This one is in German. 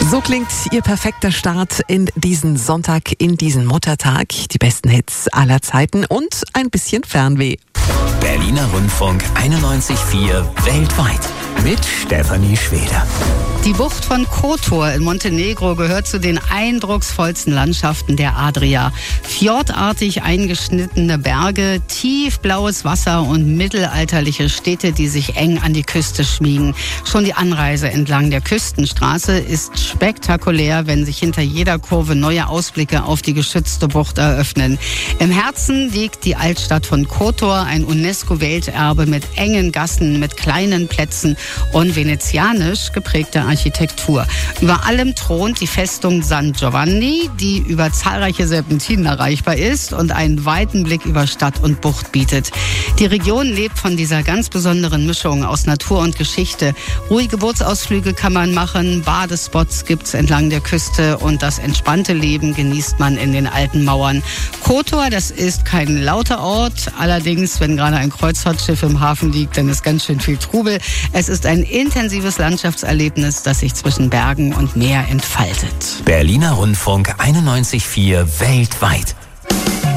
So klingt Ihr perfekter Start in diesen Sonntag, in diesen Muttertag. Die besten Hits aller Zeiten und ein bisschen Fernweh. Berliner Rundfunk 91.4 weltweit mit Stefanie Schweder. Die Bucht von Kotor in Montenegro gehört zu den eindrucksvollsten Landschaften der Adria. Fjordartig eingeschnittene Berge, tiefblaues Wasser und mittelalterliche Städte, die sich eng an die Küste schmiegen. Schon die Anreise entlang der Küstenstraße ist spektakulär, wenn sich hinter jeder Kurve neue Ausblicke auf die geschützte Bucht eröffnen. Im Herzen liegt die Altstadt von Kotor, ein UNESCO-Welterbe mit engen Gassen, mit kleinen Plätzen und venezianisch geprägter Architektur. Über allem thront die Festung San Giovanni, die über zahlreiche Serpentinen erreichbar ist und einen weiten Blick über Stadt und Bucht bietet. Die Region lebt von dieser ganz besonderen Mischung aus Natur und Geschichte. Ruhige Bootsausflüge kann man machen, Badespots gibt's entlang der Küste und das entspannte Leben genießt man in den alten Mauern. Kotor, das ist kein lauter Ort, allerdings, wenn gerade ein Kreuzfahrtschiff im Hafen liegt, dann ist ganz schön viel Trubel. Es ist ein intensives Landschaftserlebnis, das sich zwischen Bergen und Meer entfaltet. Berliner Rundfunk 91.4 weltweit.